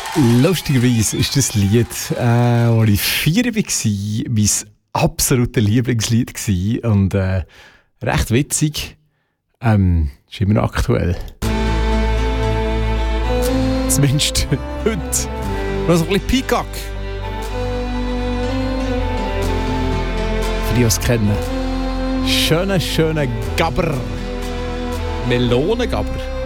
Lustigerweise ist das Lied, als ich 4 war, mein absolutes Lieblingslied war. Und recht witzig. Ist immer noch aktuell. Zumindest heute. Noch so ein bisschen Peacock. Für die, die es kennen. Schöner Gabber. Melonengabber.